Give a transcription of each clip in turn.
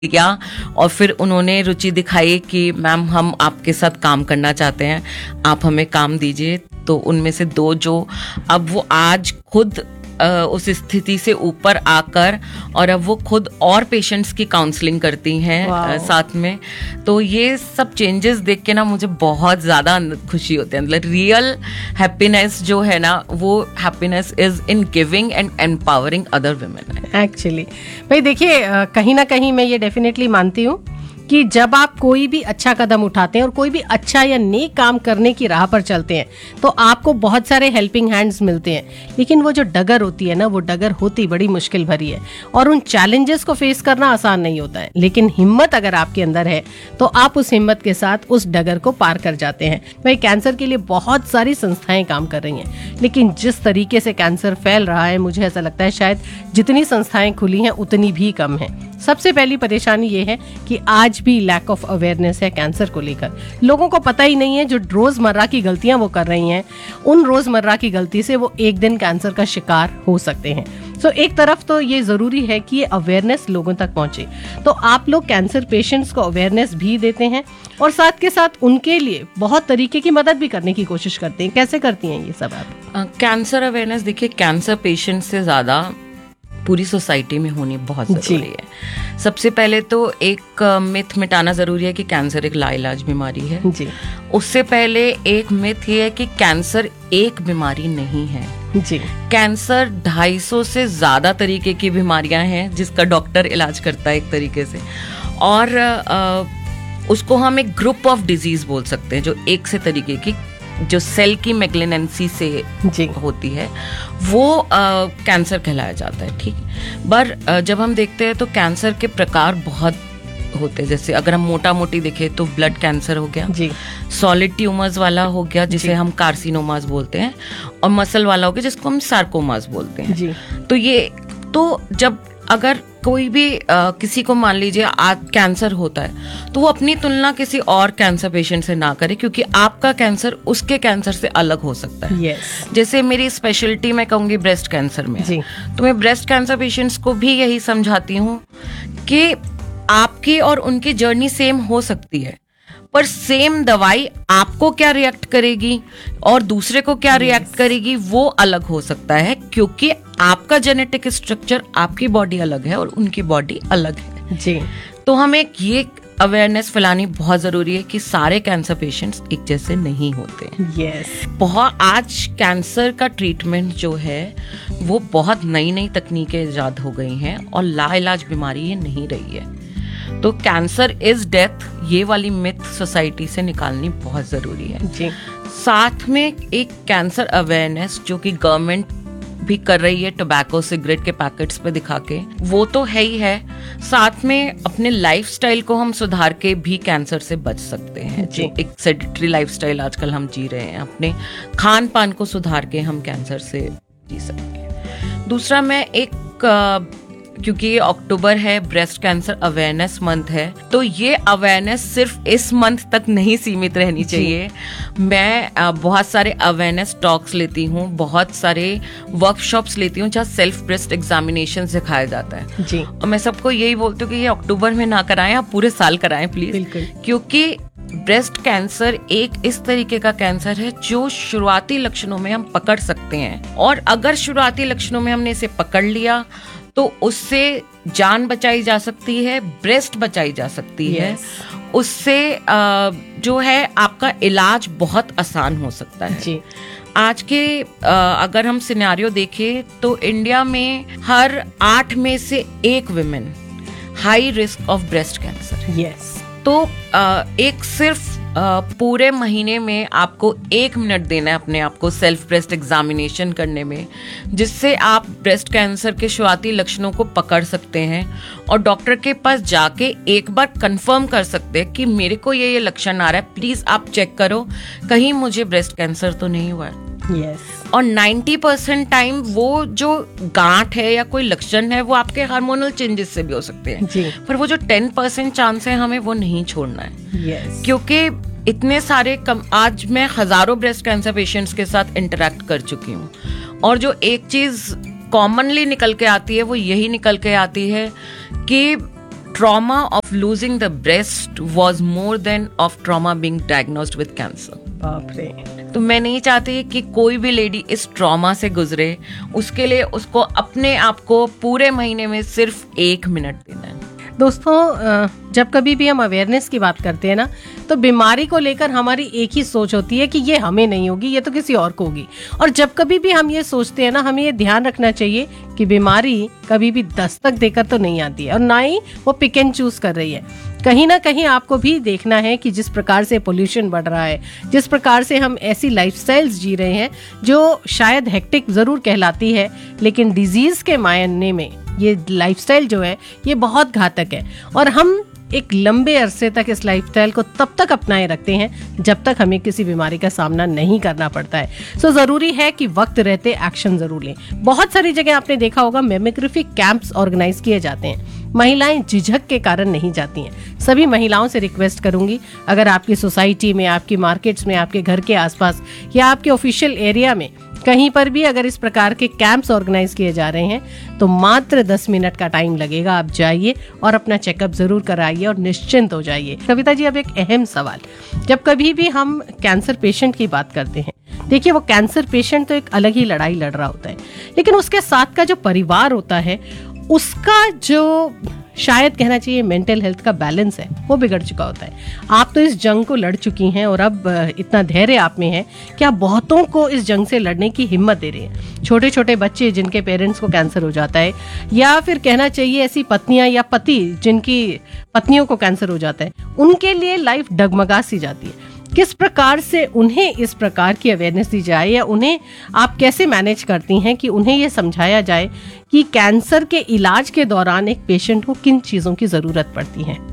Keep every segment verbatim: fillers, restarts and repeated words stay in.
किया और फिर उन्होंने रुचि दिखाई कि मैम हम आपके साथ काम करना चाहते हैं, आप हमें काम दीजिए। तो उनमें से दो जो अब वो आज खुद उस स्थिति से ऊपर आकर और अब वो खुद और पेशेंट्स की काउंसलिंग करती हैं साथ में। तो ये सब चेंजेस देख के ना मुझे बहुत ज़्यादा खुशी होती है। मतलब रियल हैप्पीनेस जो है ना, वो happiness is in giving and empowering other women. Actually भाई देखिए, कहीं ना कहीं मैं ये डेफिनेटली मानती हूँ कि जब आप कोई भी अच्छा कदम उठाते हैं और कोई भी अच्छा या नेक काम करने की राह पर चलते हैं तो आपको बहुत सारे हेल्पिंग हैंड्स मिलते हैं, लेकिन वो जो डगर होती है ना, वो डगर होती बड़ी मुश्किल भरी है और उन चैलेंजेस को फेस करना आसान नहीं होता है। लेकिन हिम्मत अगर आपके अंदर है तो आप उस हिम्मत के साथ उस डगर को पार कर जाते हैं। भाई कैंसर के लिए बहुत सारी संस्थाएं काम कर रही हैं, लेकिन जिस तरीके से कैंसर फैल रहा है मुझे ऐसा लगता है शायद जितनी संस्थाएं खुली हैं उतनी भी कम है। सबसे पहली परेशानी ये है कि आज भी लैक ऑफ अवेयरनेस है कैंसर को लेकर। लोगों को पता ही नहीं है, जो रोजमर्रा की गलतियां वो कर रही हैं, उन रोजमर्रा की गलती से वो एक दिन कैंसर का शिकार हो सकते हैं। सो so, एक तरफ तो ये जरूरी है कि ये अवेयरनेस लोगों तक पहुंचे, तो आप लोग कैंसर पेशेंट्स को अवेयरनेस भी देते हैं और साथ के साथ उनके लिए बहुत तरीके की मदद भी करने की कोशिश करते हैं। कैसे करती हैं ये सब आप? कैंसर अवेयरनेस देखिए, कैंसर पेशेंट से ज्यादा पूरी सोसाइटी में होनी बहुत जरूरी है। सबसे पहले तो एक मिथ मिटाना जरूरी है कि कैंसर एक लाइलाज बीमारी है जी। उससे पहले एक मिथ ये है कि कैंसर एक बीमारी नहीं है जी। कैंसर ढाई सौ से ज्यादा तरीके की बीमारियां हैं जिसका डॉक्टर इलाज करता है एक तरीके से, और आ, उसको हम एक ग्रुप ऑफ डिजीज बोल सकते हैं जो एक से तरीके की, जो सेल की मैग्लिनेंसी से जी होती है, वो कैंसर कहलाया जाता है। ठीक, पर जब हम देखते हैं तो कैंसर के प्रकार बहुत होते हैं। जैसे अगर हम मोटा मोटी देखें तो ब्लड कैंसर हो गया जी, सॉलिड ट्यूमर्स वाला हो गया जिसे हम कार्सिनोमास बोलते हैं, और मसल वाला हो गया जिसको हम सार्कोमास बोलते हैं जी। तो ये तो जब अगर कोई भी आ, किसी को मान लीजिए आज कैंसर होता है तो वो अपनी तुलना किसी और कैंसर पेशेंट से ना करे, क्योंकि आपका कैंसर उसके कैंसर से अलग हो सकता है। yes. जैसे मेरी स्पेशलिटी मैं कहूँगी ब्रेस्ट कैंसर में जी। तो मैं ब्रेस्ट कैंसर पेशेंट्स को भी यही समझाती हूँ कि आपकी और उनकी जर्नी सेम हो सकती है, पर सेम दवाई आपको क्या रिएक्ट करेगी और दूसरे को क्या रिएक्ट yes. करेगी वो अलग हो सकता है, क्योंकि आपका जेनेटिक स्ट्रक्चर, आपकी बॉडी अलग है और उनकी बॉडी अलग है जी। तो हमें ये अवेयरनेस फैलानी बहुत जरूरी है कि सारे कैंसर पेशेंट्स एक जैसे नहीं होते yes. बहुत आज कैंसर का ट्रीटमेंट जो है वो बहुत नई नई तकनीकें इजाद हो गई हैं और लाइलाज बीमारी ये नहीं रही है। तो कैंसर इज डेथ, ये वाली मिथ सोसाइटी से निकालनी बहुत जरूरी है जी। साथ में एक कैंसर अवेयरनेस जो कि गवर्नमेंट भी कर रही है टोबैको सिगरेट के पैकेट्स पे दिखा के, वो तो है ही है। साथ में अपने लाइफस्टाइल को हम सुधार के भी कैंसर से बच सकते हैं जी। एक सेडेंटरी लाइफस्टाइल आजकल हम जी रहे हैं, अपने खान पान को सुधार के हम कैंसर से जी सकते हैं। दूसरा, मैं एक क्योंकि ये अक्टूबर है, ब्रेस्ट कैंसर अवेयरनेस मंथ है, तो ये अवेयरनेस सिर्फ इस मंथ तक नहीं सीमित रहनी चाहिए। मैं बहुत सारे अवेयरनेस टॉक्स लेती हूँ, बहुत सारे वर्कशॉप्स लेती हूँ जहाँ सेल्फ ब्रेस्ट एग्जामिनेशन सिखाया जाता है जी। और मैं सबको यही बोलती हूँ कि ये अक्टूबर में ना कराएं, आप पूरे साल कराएं प्लीज, क्योंकि ब्रेस्ट कैंसर एक इस तरीके का कैंसर है जो शुरुआती लक्षणों में हम पकड़ सकते हैं, और अगर शुरुआती लक्षणों में हमने इसे पकड़ लिया तो उससे जान बचाई जा सकती है, ब्रेस्ट बचाई जा सकती yes. है, उससे जो है आपका इलाज बहुत आसान हो सकता है जी। आज के अगर हम सिनेरियो देखें तो इंडिया में हर आठ में से एक women high risk of breast cancer yes. तो एक सिर्फ पूरे महीने में आपको एक मिनट देना है अपने आप को सेल्फ ब्रेस्ट एग्जामिनेशन करने में, जिससे आप ब्रेस्ट कैंसर के शुरुआती लक्षणों को पकड़ सकते हैं और डॉक्टर के पास जाके एक बार कंफर्म कर सकते हैं कि मेरे को ये ये लक्षण आ रहा है, प्लीज आप चेक करो कहीं मुझे ब्रेस्ट कैंसर तो नहीं हुआ है। yes. और नब्बे परसेंट टाइम वो जो गांठ है या कोई लक्षण है वो आपके हार्मोनल चेंजेस से भी हो सकते हैं जी। पर वो जो दस परसेंट चांस है हमें वो नहीं छोड़ना है yes. क्योंकि इतने सारे कम, आज मैं हजारों ब्रेस्ट कैंसर पेशेंट्स के साथ इंटरेक्ट कर चुकी हूँ, और जो एक चीज कॉमनली निकल के आती है वो यही निकल के आती है कि trauma of losing the breast was more than of trauma being diagnosed with cancer. बाप रे। तो मैं नहीं चाहती कि कोई भी लेडी इस ट्रॉमा से गुजरे। उसके लिए उसको अपने आप को पूरे महीने में सिर्फ एक मिनट देना है। दोस्तों, जब कभी भी हम अवेयरनेस की बात करते हैं ना, तो बीमारी को लेकर हमारी एक ही सोच होती है कि ये हमें नहीं होगी, ये तो किसी और को होगी। और जब कभी भी हम ये सोचते हैं ना, हमें ये ध्यान रखना चाहिए कि बीमारी कभी भी दस्तक देकर तो नहीं आती है और ना ही वो पिक एंड चूज कर रही है। कहीं ना कहीं आपको भी देखना है कि जिस प्रकार से पोल्यूशन बढ़ रहा है, जिस प्रकार से हम ऐसी लाइफस्टाइल्स जी रहे हैं जो शायद हेक्टिक जरूर कहलाती है, लेकिन डिजीज के मायने में ये लाइफस्टाइल जो है ये बहुत घातक है। और हम एक लंबे अरसे तक इस लाइफस्टाइल को तब तक अपनाए रखते हैं जब तक हमें किसी बीमारी का सामना नहीं करना पड़ता है। सो जरूरी है कि वक्त रहते एक्शन जरूर लें। बहुत सारी जगह आपने देखा होगा मेमोग्राफी कैंप्स ऑर्गेनाइज किए जाते हैं। महिलाएं झिझक के कारण नहीं जाती हैं। सभी महिलाओं से रिक्वेस्ट करूंगी, अगर आपकी सोसाइटी में, आपकी मार्केट्स में, आपके घर के आसपास या आपके ऑफिशियल एरिया में कहीं पर भी अगर इस प्रकार के कैंप्स ऑर्गेनाइज किए जा रहे हैं तो मात्र दस मिनट का टाइम लगेगा। आप जाइए और अपना चेकअप जरूर कराइए और निश्चिंत हो जाइए। कविता जी, अब एक अहम सवाल, जब कभी भी हम कैंसर पेशेंट की बात करते हैं, देखिए वो कैंसर पेशेंट तो एक अलग ही लड़ाई लड़ रहा होता है, लेकिन उसके साथ का जो परिवार होता है उसका जो शायद कहना चाहिए मेंटल हेल्थ का बैलेंस है वो बिगड़ चुका होता है। आप तो इस जंग को लड़ चुकी हैं और अब इतना धैर्य आप में है कि आप बहुतों को इस जंग से लड़ने की हिम्मत दे रहे हैं। छोटे छोटे बच्चे जिनके पेरेंट्स को कैंसर हो जाता है, या फिर कहना चाहिए ऐसी पत्नियां या पति जिनकी पत्नियों को कैंसर हो जाता है, उनके लिए लाइफ डगमगा सी जाती है। किस प्रकार से उन्हें इस प्रकार की अवेयरनेस दी जाए, या उन्हें आप कैसे मैनेज करती हैं कि उन्हें ये समझाया जाए कि कैंसर के इलाज के दौरान एक पेशेंट को किन चीज़ों की ज़रूरत पड़ती है?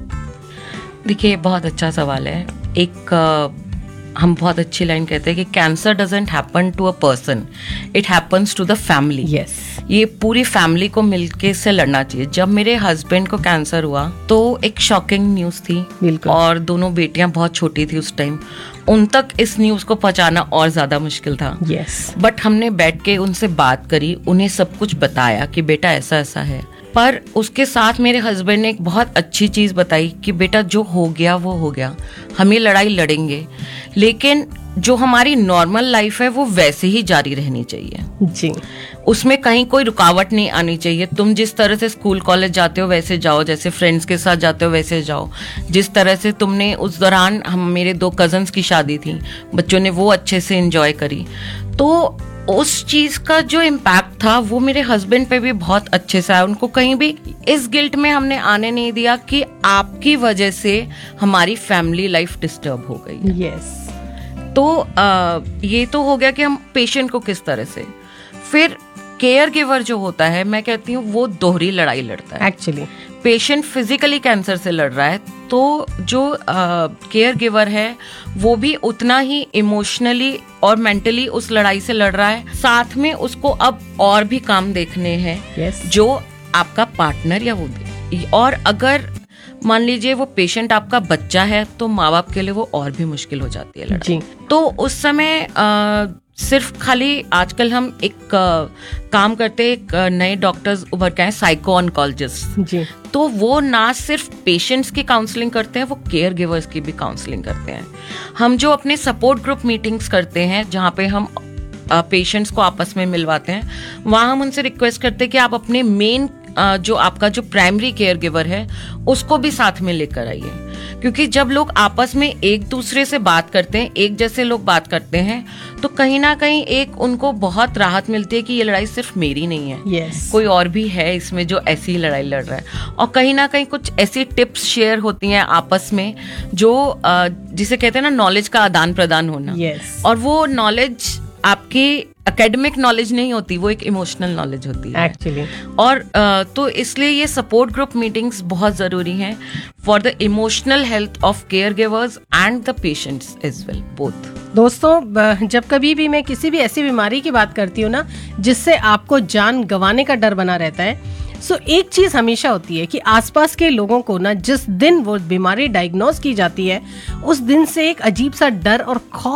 देखिए, बहुत अच्छा सवाल है। एक आ, हम बहुत अच्छी लाइन कहते हैं कि cancer doesn't happen to a person, it happens to the family. Yes, ये पूरी फैमिली को मिलके से लड़ना चाहिए। जब मेरे हस्बैंड को कैंसर हुआ तो एक शॉकिंग न्यूज़ थी, बिल्कुल, और दोनों बेटियां बहुत छोटी थी उस टाइम, उन तक इस न्यूज़ को पहुंचाना और ज्यादा मुश्किल था। यस, बट हमने बैठ के उनसे बात करी, उन्हें सब कुछ बताया कि बेटा ऐसा ऐसा है। पर उसके साथ मेरे हस्बैंड ने एक बहुत अच्छी चीज बताई कि बेटा जो हो गया वो हो गया, हम ये लड़ाई लड़ेंगे, लेकिन जो हमारी नॉर्मल लाइफ है वो वैसे ही जारी रहनी चाहिए जी, उसमें कहीं कोई रुकावट नहीं आनी चाहिए। तुम जिस तरह से स्कूल कॉलेज जाते हो वैसे जाओ, जैसे फ्रेंड्स के साथ जाते हो वैसे जाओ। जिस तरह से तुमने उस दौरान, हम मेरे दो कजन्स की शादी थी, बच्चों ने वो अच्छे से एंजॉय करी, तो उस चीज का जो इम्पैक्ट था वो मेरे हस्बैंड पे भी बहुत अच्छे से आया। उनको कहीं भी इस गिल्ट में हमने आने नहीं दिया कि आपकी वजह से हमारी फैमिली लाइफ डिस्टर्ब हो गई। यस, तो आ, ये तो हो गया कि हम पेशेंट को किस तरह से, फिर केयर गिवर जो होता है, मैं कहती हूँ वो दोहरी लड़ाई लड़ता है। एक्चुअली पेशेंट फिजिकली कैंसर से लड़ रहा है, तो जो केयर गिवर है वो भी उतना ही इमोशनली और मेंटली उस लड़ाई से लड़ रहा है। साथ में उसको अब और भी काम देखने हैं, yes. जो आपका पार्टनर या वो भी, और अगर मान लीजिए वो पेशेंट आपका बच्चा है तो माँ बाप के लिए वो और भी मुश्किल हो जाती है लड़ाई। तो उस समय आ, सिर्फ खाली आजकल हम एक आ, काम करते हैं, एक नए डॉक्टर्स उभर के आए साइको ऑन्कोलॉजिस्ट जी, तो वो ना सिर्फ पेशेंट्स की काउंसलिंग करते हैं, वो केयर गिवर्स की भी काउंसलिंग करते हैं। हम जो अपने सपोर्ट ग्रुप मीटिंग्स करते हैं जहाँ पे हम पेशेंट्स को आपस में मिलवाते हैं, वहाँ हम उनसे रिक्वेस्ट करते हैं कि आप अपने मेन जो आपका जो प्राइमरी केयर गिवर है उसको भी साथ में लेकर आइए, क्योंकि जब लोग आपस में एक दूसरे से बात करते हैं, एक जैसे लोग बात करते हैं, तो कहीं ना कहीं एक उनको बहुत राहत मिलती है कि ये लड़ाई सिर्फ मेरी नहीं है, yes. कोई और भी है इसमें जो ऐसी लड़ाई लड़ रहा है। और कहीं ना कहीं कुछ ऐसी टिप्स शेयर होती हैं आपस में जो जिसे कहते हैं ना नॉलेज का आदान प्रदान होना, yes. और वो नॉलेज आपकी एकेडमिक नॉलेज नहीं होती, वो एक इमोशनल नॉलेज होती है एक्चुअली। और तो इसलिए ये सपोर्ट ग्रुप मीटिंग्स बहुत जरूरी हैं for the emotional health of care givers and the patients as well, both. दोस्तों, जब कभी भी मैं किसी भी ऐसी बीमारी की बात करती हूँ ना जिससे आपको जान गंवाने का डर बना रहता है, सो so, एक चीज हमेशा होती है कि आसपास के लोगों को ना जिस दिन वो बीमारी डायग्नोज की जाती है उस दिन से एक अजीब सा डर और खौफ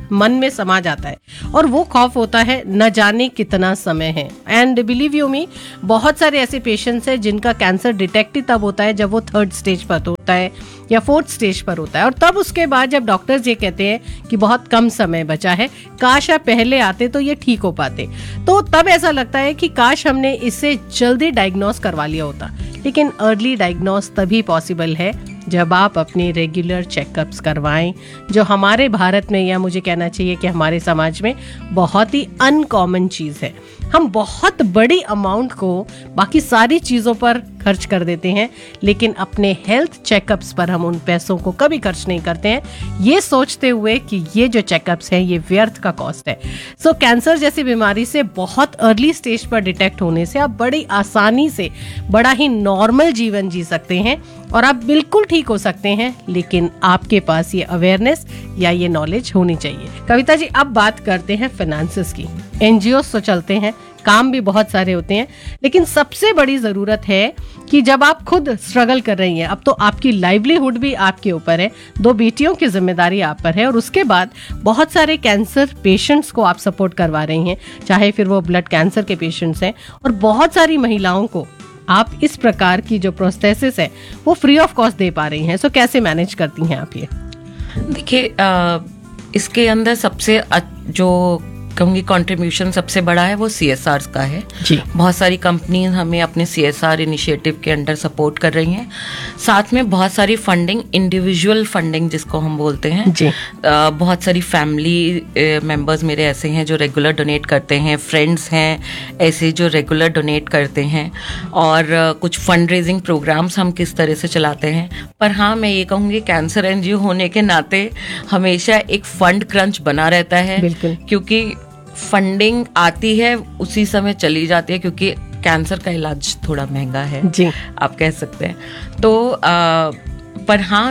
मन में समा जाता है और वो खौफ होता है न जाने कितना समय है। एंड बिलीव यू मी, बहुत सारे ऐसे पेशेंट्स हैं जिनका कैंसर डिटेक्ट ही तब होता है जब वो थर्ड स्टेज पर होता है या फोर्थ स्टेज पर होता है, और तब उसके बाद जब डॉक्टर्स ये कहते हैं कि बहुत कम समय बचा है, काश आप पहले आते तो ये ठीक हो पाते, तो तब ऐसा लगता है कि काश हमने इससे जल्दी डायग्नोस करवा लिया होता। लेकिन अर्ली डायग्नोस तभी पॉसिबल है जब आप अपने रेगुलर चेकअप्स करवाएं, जो हमारे भारत में, या मुझे कहना चाहिए कि हमारे समाज में बहुत ही अनकॉमन चीज़ है। हम बहुत बड़ी अमाउंट को बाकी सारी चीज़ों पर खर्च कर देते हैं, लेकिन अपने हेल्थ चेकअप्स पर हम उन पैसों को कभी खर्च नहीं करते हैं, ये सोचते हुए कि ये जो चेकअप्स हैं ये व्यर्थ का कॉस्ट है। सो so, कैंसर जैसी बीमारी से बहुत अर्ली स्टेज पर डिटेक्ट होने से आप बड़ी आसानी से बड़ा ही नॉर्मल जीवन जी सकते हैं और आप बिल्कुल ठीक हो सकते हैं, लेकिन आपके पास ये अवेयरनेस या ये नॉलेज होनी चाहिए। कविता जी, अब बात करते हैं फाइनेंसेस की। एनजीओ तो चलते हैं, काम भी बहुत सारे होते हैं, लेकिन सबसे बड़ी जरूरत है कि जब आप खुद स्ट्रगल कर रही हैं, अब तो आपकी लाइवलीहुड भी आपके ऊपर है, दो बेटियों की जिम्मेदारी आप पर है, और उसके बाद बहुत सारे कैंसर पेशेंट्स को आप सपोर्ट करवा रही हैं, चाहे फिर वो ब्लड कैंसर के पेशेंट्स हैं, और बहुत सारी महिलाओं को आप इस प्रकार की जो प्रोस्थेसिस है वो फ्री ऑफ कॉस्ट दे पा रही हैं। सो कैसे मैनेज करती हैं आप ये? देखिए, इसके अंदर सबसे जो कहूँगी कंट्रीब्यूशन सबसे बड़ा है वो सीएसआर का है जी। बहुत सारी कंपनीज हमें अपने सीएसआर इनिशिएटिव के अंडर सपोर्ट कर रही हैं। साथ में बहुत सारी फंडिंग, इंडिविजुअल फंडिंग जिसको हम बोलते हैं जी। आ, बहुत सारी फैमिली मेंबर्स मेरे ऐसे हैं जो रेगुलर डोनेट करते हैं, फ्रेंड्स हैं ऐसे जो रेगुलर डोनेट करते हैं, और आ, कुछ फंड रेजिंग प्रोग्राम्स हम किस तरह से चलाते हैं। पर हाँ, मैं ये कहूँगी कैंसर एनजीओ होने के नाते हमेशा एक फंड क्रंच बना रहता है, क्योंकि फंडिंग आती है उसी समय चली जाती है, क्योंकि कैंसर का इलाज थोड़ा महंगा है जी, आप कह सकते हैं। तो आ, पर हाँ,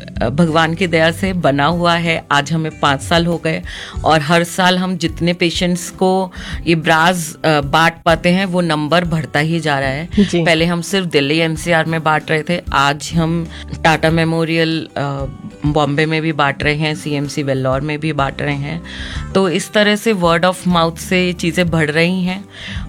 भगवान की दया से बना हुआ है। आज हमें पाँच साल हो गए और हर साल हम जितने पेशेंट्स को ये ब्राज बांट पाते हैं वो नंबर बढ़ता ही जा रहा है। पहले हम सिर्फ दिल्ली एनसीआर में बांट रहे थे, आज हम टाटा मेमोरियल बॉम्बे में भी बांट रहे हैं, सीएमसी वेल्लोर में भी बांट रहे हैं। तो इस तरह से वर्ड ऑफ माउथ से चीज़ें बढ़ रही हैं,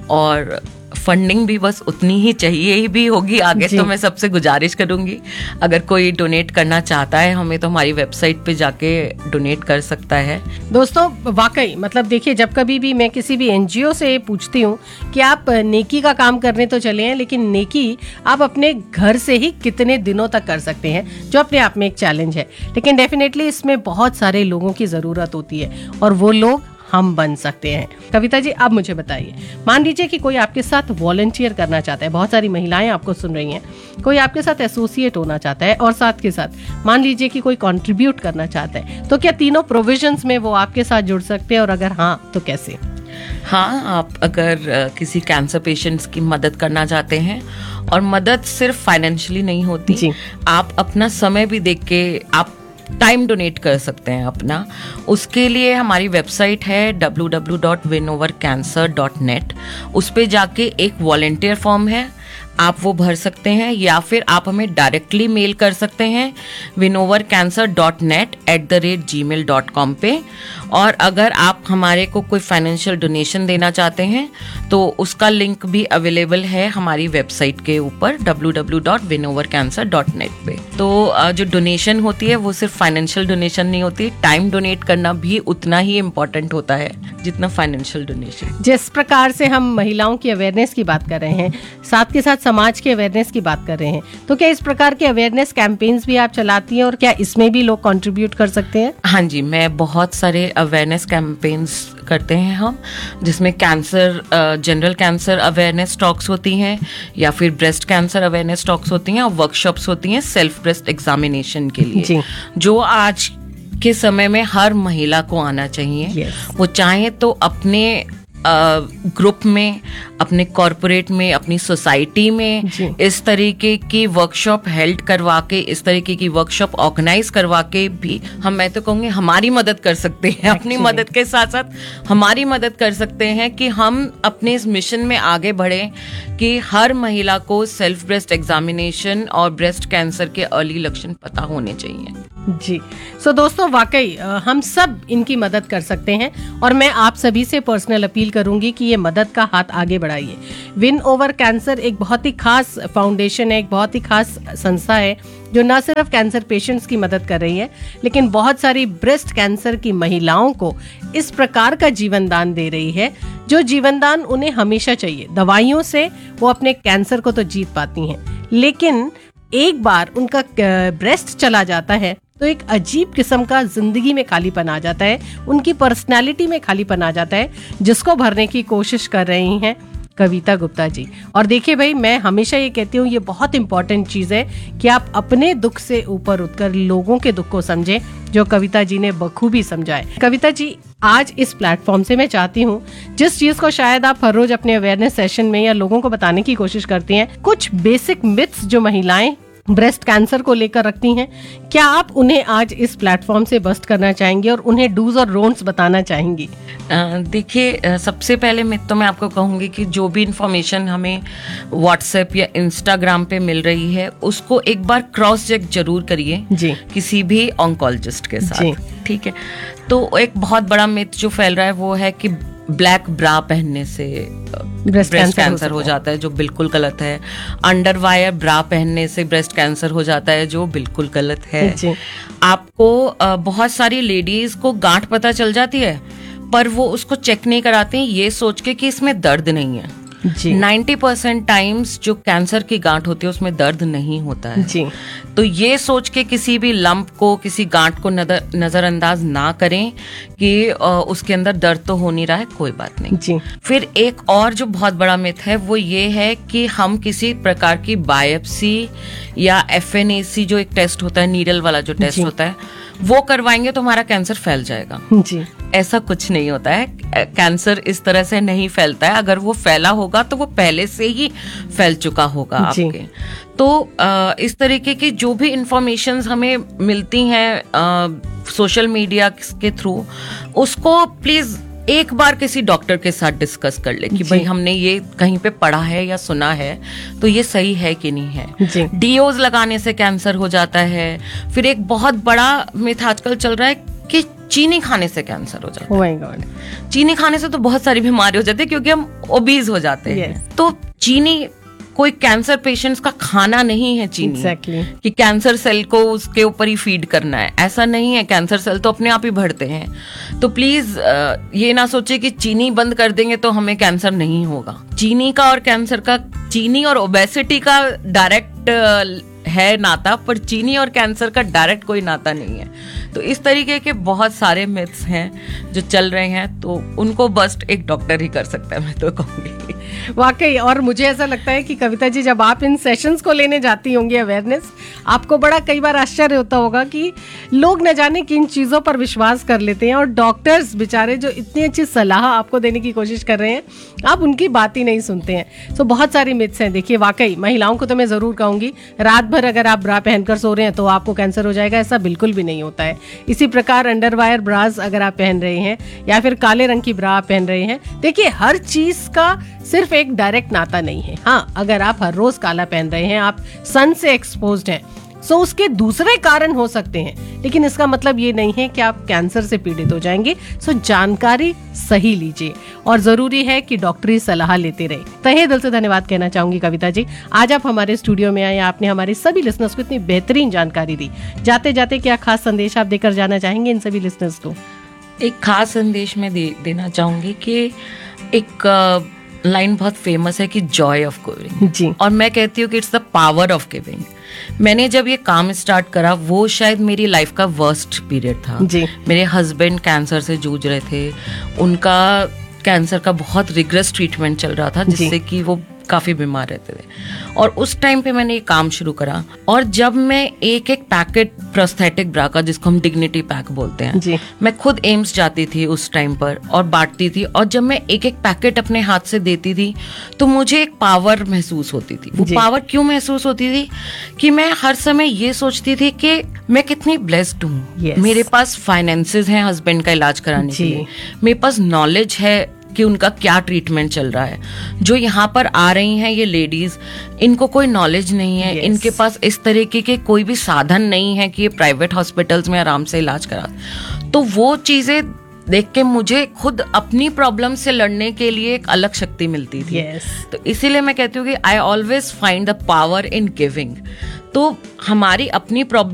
और फंडिंग भी बस उतनी ही चाहिए ही भी होगी आगे। तो मैं सबसे गुजारिश करूंगी, अगर कोई डोनेट करना चाहता है हमें, तो हमारी वेबसाइट पे जाके डोनेट कर सकता है। दोस्तों, वाकई मतलब देखिए, जब कभी भी मैं किसी भी एनजीओ से पूछती हूँ कि आप नेकी का काम करने तो चले हैं, लेकिन नेकी आप अपने घर से ही कितने दिनों तक कर सकते हैं, जो अपने आप में एक चैलेंज है। लेकिन डेफिनेटली इसमें बहुत सारे लोगों की जरूरत होती है, और वो लोग हम बन सकते हैं। कविता जी, अब मुझे बताइए, मान लीजिए कि कोई आपके साथ वॉलंटियर करना चाहता है, बहुत सारी महिलाएं आपको सुन रही हैं, कोई आपके साथ एसोसिएट होना चाहता है, और साथ के साथ मान लीजिए कि कोई कंट्रीब्यूट करना चाहता है, तो क्या तीनों प्रोविजंस में वो आपके साथ जुड़ सकते हैं, और अगर हाँ तो कैसे? हाँ, आप अगर किसी कैंसर पेशेंट्स की मदद करना चाहते हैं, और मदद सिर्फ फाइनेंशियली नहीं होती, आप अपना समय भी देख के आप टाइम डोनेट कर सकते हैं अपना। उसके लिए हमारी वेबसाइट है W W W dot win over cancer dot net. उस पे जाके एक वॉलंटियर फॉर्म है, आप वो भर सकते हैं, या फिर आप हमें डायरेक्टली मेल कर सकते हैं winnower cancer dot net at the rate ji mail dot com पे। और अगर आप हमारे को कोई फाइनेंशियल डोनेशन देना चाहते हैं तो उसका लिंक भी अवेलेबल है हमारी वेबसाइट के ऊपर W W W dot win over cancer dot net पे। तो जो डोनेशन होती है वो सिर्फ फाइनेंशियल डोनेशन नहीं होती, टाइम डोनेट करना भी उतना ही इम्पोर्टेंट होता है जितना फाइनेंशियल डोनेशन। जिस प्रकार से हम महिलाओं की अवेयरनेस की बात कर रहे हैं, साथ के साथ समाज के अवेयरनेस की बात कर रहे हैं, तो क्या इस प्रकार के अवेयरनेस कैंपेन्स भी आप चलाती हैं, और क्या इसमें भी लोग कंट्रीब्यूट कर सकते हैं? हाँ जी, मैं बहुत सारे अवेयरनेस कैंपेन्स करते हैं हम, जिसमें cancer, general cancer awareness talks होती हैं, या फिर ब्रेस्ट कैंसर अवेयरनेस टॉक्स होती हैं, और वर्कशॉप्स होती हैं सेल्फ ब्रेस्ट एग्जामिनेशन के लिए, जो आज के समय में हर महिला को आना चाहिए। yes. वो चाहे तो अपने ग्रुप में, अपने कॉरपोरेट में, अपनी सोसाइटी में इस तरीके की वर्कशॉप हेल्ड करवा के, इस तरीके की वर्कशॉप ऑर्गेनाइज करवा के भी हम, मैं तो कहूँगी, हमारी मदद कर सकते हैं। अपनी मदद के साथ साथ हमारी मदद कर सकते हैं कि हम अपने इस मिशन में आगे बढ़े कि हर महिला को सेल्फ ब्रेस्ट एग्जामिनेशन और ब्रेस्ट कैंसर के अर्ली लक्षण पता होने चाहिए। जी। सो so, दोस्तों वाकई हम सब इनकी मदद कर सकते हैं और मैं आप सभी से पर्सनल अपील करूंगी कि ये मदद का हाथ आगे बढ़ाइए। विन ओवर कैंसर एक बहुत ही खास फाउंडेशन है, एक बहुत ही खास संस्था है जो न सिर्फ कैंसर पेशेंट्स की मदद कर रही है लेकिन बहुत सारी ब्रेस्ट कैंसर की महिलाओं को इस प्रकार का जीवन दान दे रही है जो जीवन दान उन्हें हमेशा चाहिए। दवाइयों से वो अपने कैंसर को तो जीत पाती हैं, लेकिन एक बार उनका ब्रेस्ट चला जाता है तो एक अजीब किस्म का जिंदगी में खालीपन आ जाता है, उनकी पर्सनालिटी में खालीपन आ जाता है, जिसको भरने की कोशिश कर रही हैं कविता गुप्ता जी। और देखिए भाई, मैं हमेशा ये कहती हूँ, ये बहुत इंपॉर्टेंट चीज है कि आप अपने दुख से ऊपर उठकर लोगों के दुख को समझें, जो कविता जी ने बखूबी समझाए। कविता जी, आज इस प्लेटफॉर्म से मैं चाहती हूँ जिस चीज को शायद आप हर रोज अपने अवेयरनेस सेशन में या लोगों को बताने की कोशिश करती हैं, कुछ बेसिक मिथ्स जो महिलाएं ब्रेस्ट कैंसर को लेकर रखती हैं, क्या आप उन्हें आज इस प्लेटफॉर्म से बस्ट करना चाहेंगी और उन्हें डूज और डोंट्स बताना चाहेंगी? देखिए, सबसे पहले मैं तो मैं आपको कहूँगी कि जो भी इंफॉर्मेशन हमें व्हाट्सएप या इंस्टाग्राम पे मिल रही है उसको एक बार क्रॉस चेक जरूर करिए जी, किसी भी ऑन्कोलॉजिस्ट के साथ, ठीक है। तो एक बहुत बड़ा मिथ जो फैल रहा है वो है कि ब्लैक ब्रा पहनने से ब्रेस्ट कैंसर, कैंसर हो, हो जाता है, जो बिल्कुल गलत है। अंडरवायर ब्रा पहनने से ब्रेस्ट कैंसर हो जाता है, जो बिल्कुल गलत है। आपको बहुत सारी लेडीज को गांठ पता चल जाती है पर वो उसको चेक नहीं कराती ये सोच के कि इसमें दर्द नहीं है। नाइन्टी परसेंट टाइम्स जो कैंसर की गांठ होती है उसमें दर्द नहीं होता है जी। तो ये सोच के किसी भी लंप को, किसी गांठ को नजरअंदाज ना करें कि उसके अंदर दर्द तो हो नहीं रहा है, कोई बात नहीं जी। फिर एक और जो बहुत बड़ा मिथ है वो ये है कि हम किसी प्रकार की बायोप्सी या एफ एन ए सी जो एक टेस्ट होता है, नीडल वाला जो टेस्ट होता है, वो करवाएंगे तो हमारा कैंसर फैल जाएगा जी। ऐसा कुछ नहीं होता है, कैंसर इस तरह से नहीं फैलता है। अगर वो फैला होगा तो वो पहले से ही फैल चुका होगा आपके। तो आ, इस तरीके की जो भी इंफॉर्मेशन हमें मिलती हैं सोशल मीडिया के थ्रू, उसको प्लीज एक बार किसी डॉक्टर के साथ डिस्कस कर ले कि भाई हमने ये कहीं पे पढ़ा है या सुना है तो ये सही है कि नहीं है। डीओज लगाने से कैंसर हो जाता है। फिर एक बहुत बड़ा मिथ आजकल चल रहा है कि चीनी खाने से कैंसर हो जाता है। oh my God. चीनी खाने से तो बहुत सारी बीमारी हो जाती है क्योंकि हम ओबीज हो जाते हैं। yes. तो चीनी कोई कैंसर पेशेंट्स का खाना नहीं है चीनी exactly. कि कैंसर सेल को उसके ऊपर ही फीड करना है, ऐसा नहीं है। कैंसर सेल तो अपने आप ही बढ़ते हैं। तो प्लीज ये ना सोचे कि चीनी बंद कर देंगे तो हमें कैंसर नहीं होगा। चीनी का और कैंसर का, चीनी और ओबेसिटी का डायरेक्ट है नाता, पर चीनी और कैंसर का डायरेक्ट कोई नाता नहीं है। तो इस तरीके के बहुत सारे मिथ्स हैं जो चल रहे हैं, तो उनको बस्ट एक डॉक्टर ही कर सकता है, मैं तो कहूंगी। वाकई, और मुझे ऐसा लगता है कि कविता जी जब आप इन सेशंस को लेने जाती होंगी अवेयरनेस, आपको बड़ा कई बार आश्चर्य होता होगा कि लोग न जाने किन चीज़ों पर विश्वास कर लेते हैं और डॉक्टर्स बेचारे जो इतनी अच्छी सलाह आपको देने की कोशिश कर रहे हैं, आप उनकी बात ही नहीं सुनते हैं। तो बहुत सारी मिथ्स हैं। देखिए, वाकई महिलाओं को तो मैं ज़रूर कहूँगी, रात भर अगर आप ब्रा पहनकर सो रहे हैं तो आपको कैंसर हो जाएगा, ऐसा बिल्कुल भी नहीं होता है। इसी प्रकार अंडरवायर ब्रास अगर आप पहन रहे हैं या फिर काले रंग की ब्रा आप पहन रहे हैं, देखिए हर चीज का सिर्फ एक डायरेक्ट नाता नहीं है। हाँ, अगर आप हर रोज काला पहन रहे हैं, आप सन से एक्सपोज्ड हैं, सो उसके दूसरे कारण हो सकते हैं, लेकिन इसका मतलब ये नहीं है कि आप कैंसर से पीड़ित हो जाएंगे। सो जानकारी सही लीजिए और जरूरी है कि डॉक्टरी सलाह लेते रहे। तहे दिल से धन्यवाद कहना चाहूंगी कविता जी, आज आप हमारे स्टूडियो में आए, आपने हमारे सभी लिसनर्स को इतनी बेहतरीन जानकारी दी। जाते जाते क्या खास संदेश आप देकर जाना चाहेंगे इन सभी लिसनर्स को? एक खास संदेश में दे, देना चाहूंगी कि एक लाइन बहुत फेमस है कि जॉय ऑफ गिविंग जी, और मैं कहती हूँ कि it's the power of giving. मैंने जब ये काम स्टार्ट करा वो शायद मेरी लाइफ का वर्स्ट पीरियड था जी। मेरे हस्बैंड कैंसर से जूझ रहे थे, उनका कैंसर का बहुत रिग्रेस ट्रीटमेंट चल रहा था जिससे कि वो काफी बीमार रहते थे, और उस टाइम पे मैंने ये काम शुरू करा। और जब मैं एक एक पैकेट प्रोस्थेटिक ब्रा का, जिसको हम डिग्निटी पैक बोलते हैं जी, मैं खुद एम्स जाती थी उस टाइम पर और बांटती थी, और जब मैं एक एक पैकेट अपने हाथ से देती थी तो मुझे एक पावर महसूस होती थी। वो पावर क्यों महसूस होती थी कि मैं हर समय ये सोचती थी कि मैं कितनी ब्लेस्ड हूँ। yes. मेरे पास फाइनेंसेस हैं हस्बैंड का इलाज कराने के लिए, मेरे पास नॉलेज है कि उनका क्या ट्रीटमेंट चल रहा है। जो यहाँ पर आ रही हैं ये लेडीज, इनको कोई नॉलेज नहीं है, yes. इनके पास इस तरीके के कोई भी साधन नहीं है कि ये प्राइवेट हॉस्पिटल्स में आराम से इलाज करा, तो वो चीजें देख के मुझे खुद अपनी प्रॉब्लम से लड़ने के लिए एक अलग शक्ति मिलती थी। yes. तो इसीलिए मैं कहती हूँ कि I always find the power in giving. तो हमारी अपनी प्रॉब्लम